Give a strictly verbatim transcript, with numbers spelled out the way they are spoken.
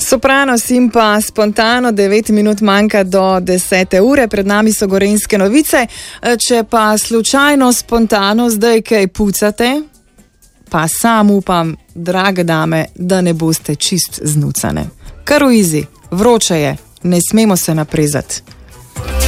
Sopranos in pa spontano, devet minut manjka do desete ure, pred nami so gorenjske novice. Če pa slučajno spontano zdaj kaj pucate, pa sam upam, drage dame, da ne boste čist znucane. Kar v izi, vroče je, ne smemo se naprezati.